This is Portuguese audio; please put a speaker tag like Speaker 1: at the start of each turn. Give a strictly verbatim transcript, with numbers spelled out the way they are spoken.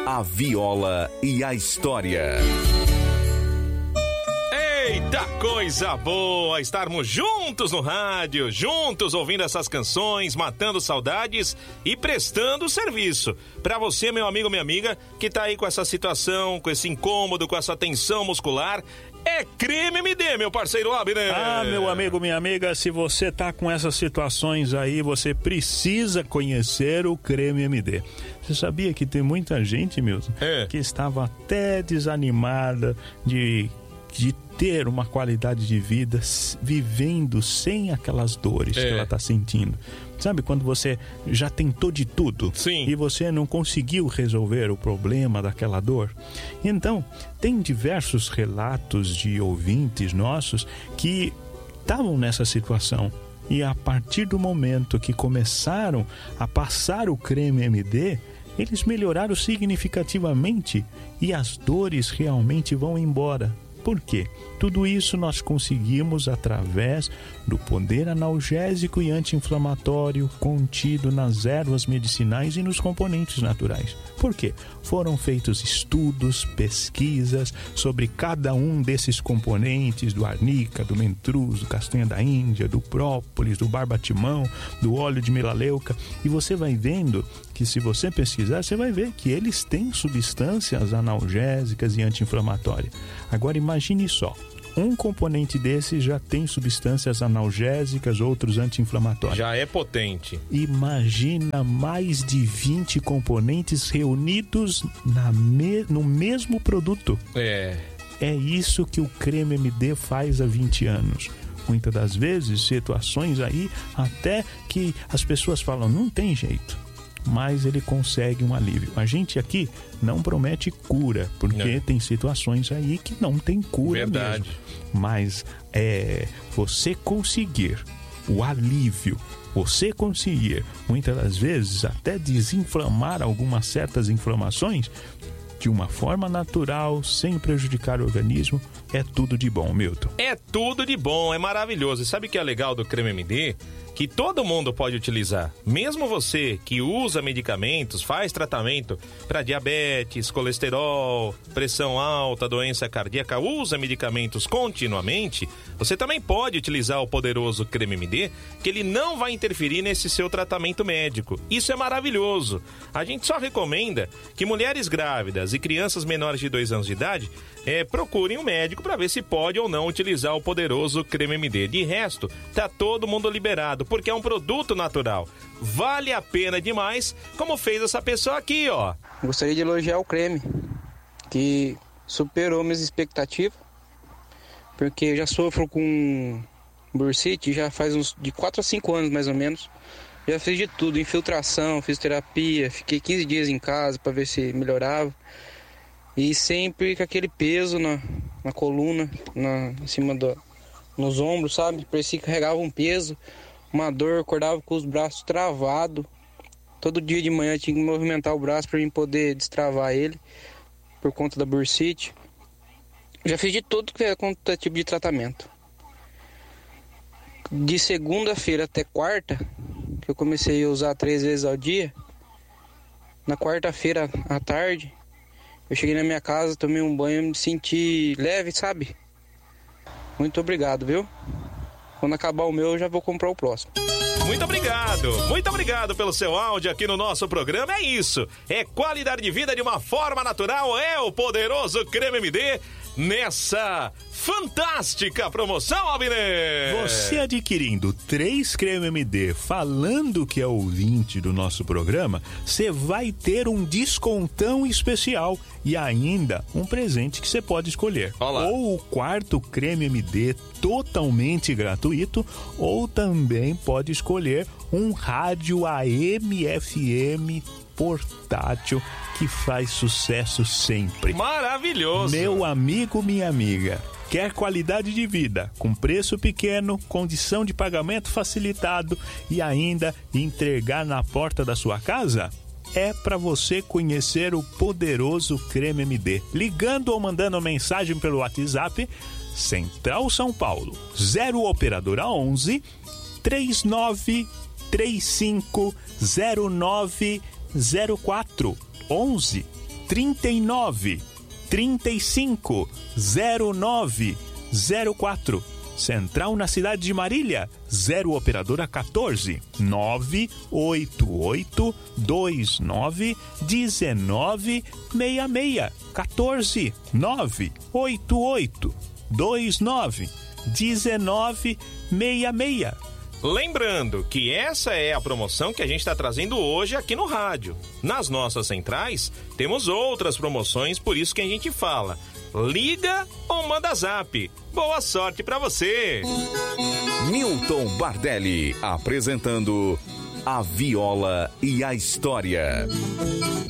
Speaker 1: A viola e a história.
Speaker 2: Eita coisa boa estarmos juntos no rádio, juntos ouvindo essas canções, matando saudades e prestando serviço. Pra você, meu amigo, minha amiga, que tá aí com essa situação, com esse incômodo, com essa tensão muscular, é Creme M D, meu parceiro Abner.
Speaker 3: Ah, meu amigo, minha amiga, se você tá com essas situações aí, você precisa conhecer o Creme M D. Você sabia que tem muita gente, Milton, é. que estava até desanimada de... de ter uma qualidade de vida vivendo sem aquelas dores é. que ela está sentindo. Sabe quando você já tentou de tudo
Speaker 2: Sim.
Speaker 3: e você não conseguiu resolver o problema daquela dor? Então, tem diversos relatos de ouvintes nossos que estavam nessa situação. E a partir do momento que começaram a passar o Creme M D, eles melhoraram significativamente e as dores realmente vão embora. Por quê? Tudo isso nós conseguimos através do poder analgésico e anti-inflamatório contido nas ervas medicinais e nos componentes naturais. Por quê? Foram feitos estudos, pesquisas sobre cada um desses componentes, do arnica, do mentruz, do castanha da Índia, do própolis, do barbatimão, do óleo de melaleuca, e você vai vendo que se você pesquisar, você vai ver que eles têm substâncias analgésicas e anti-inflamatórias. Agora imagine só, um componente desse já tem substâncias analgésicas, outros anti-inflamatórios.
Speaker 2: Já é potente.
Speaker 3: Imagina mais de vinte componentes reunidos na me... no mesmo produto.
Speaker 2: É.
Speaker 3: É isso que o Creme M D faz há vinte anos. Muitas das vezes, situações aí até que as pessoas falam, não tem jeito. Mas ele consegue um alívio. A gente aqui não promete cura, porque não. tem situações aí que não tem cura
Speaker 2: Verdade.
Speaker 3: mesmo. Mas é, você conseguir o alívio, você conseguir, muitas das vezes, até desinflamar algumas certas inflamações, de uma forma natural, sem prejudicar o organismo, é tudo de bom, Milton.
Speaker 2: É tudo de bom, é maravilhoso. E sabe o que é legal do Creme M D? Que todo mundo pode utilizar. Mesmo você que usa medicamentos, faz tratamento para diabetes, colesterol, pressão alta, doença cardíaca, usa medicamentos continuamente, você também pode utilizar o poderoso Creme M D, que ele não vai interferir nesse seu tratamento médico. Isso é maravilhoso. A gente só recomenda que mulheres grávidas e crianças menores de dois anos de idade é, procurem um médico para ver se pode ou não utilizar o poderoso Creme M D. De resto, tá todo mundo liberado, porque é um produto natural. Vale a pena demais, como fez essa pessoa aqui, ó.
Speaker 4: Gostaria de elogiar o creme, que superou minhas expectativas, porque eu já sofro com bursite já faz uns de quatro a cinco anos mais ou menos. Já fiz de tudo, infiltração, fiz terapia, fiquei quinze dias em casa para ver se melhorava. E sempre com aquele peso na, na coluna, na, em cima do, nos ombros, sabe? Parecia que carregava um peso, uma dor, acordava com os braços travados. Todo dia de manhã eu tinha que movimentar o braço para mim poder destravar ele, por conta da bursite. Já fiz de tudo que é quanto tipo de tratamento. De segunda-feira até quarta, que eu comecei a usar três vezes ao dia, na quarta-feira à tarde, eu cheguei na minha casa, tomei um banho e me senti leve, sabe? Muito obrigado, viu? Quando acabar o meu, eu já vou comprar o próximo.
Speaker 2: Muito obrigado, muito obrigado pelo seu áudio aqui no nosso programa. É isso, é qualidade de vida de uma forma natural, é o poderoso Creme M D nessa fantástica promoção, Abner.
Speaker 3: Você adquirindo três Creme M D falando que é ouvinte do nosso programa, você vai ter um descontão especial e ainda um presente que você pode escolher.
Speaker 2: Olá.
Speaker 3: Ou o quarto Creme M D totalmente gratuito, ou também pode escolher um rádio A M F M portátil que faz sucesso sempre.
Speaker 2: Maravilhoso!
Speaker 3: Meu amigo, minha amiga, quer qualidade de vida com preço pequeno, condição de pagamento facilitado e ainda entregar na porta da sua casa? É para você conhecer o poderoso Creme M D. Ligando ou mandando mensagem pelo WhatsApp, Central São Paulo, zero operadora onze, três nove três cinco zero nove zero quatro, onze trinta e nove, trinta e cinco, zero nove zero quatro. Central na cidade de Marília, zero operadora quatorze, nove oito oito, dois nove, um nove seis seis. quatorze, nove oito oito, dois nove, um nove seis seis.
Speaker 2: Lembrando que essa é a promoção que a gente está trazendo hoje aqui no rádio. Nas nossas centrais, temos outras promoções, por isso que a gente fala. Liga ou manda zap. Boa sorte pra você!
Speaker 1: Milton Bardelli apresentando A Viola e a História.